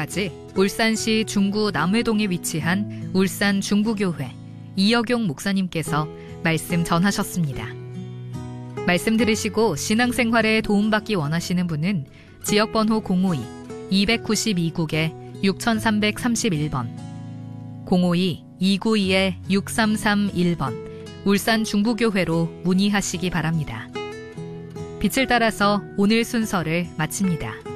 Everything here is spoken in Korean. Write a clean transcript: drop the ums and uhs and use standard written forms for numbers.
지금까지 울산시 중구 남회동에 위치한 울산 중구교회 이여경 목사님께서 말씀 전하셨습니다. 말씀 들으시고 신앙생활에 도움받기 원하시는 분은 지역번호 052-292국에 6331번 052-292-6331번 울산 중구교회로 문의하시기 바랍니다. 빛을 따라서 오늘 순서를 마칩니다.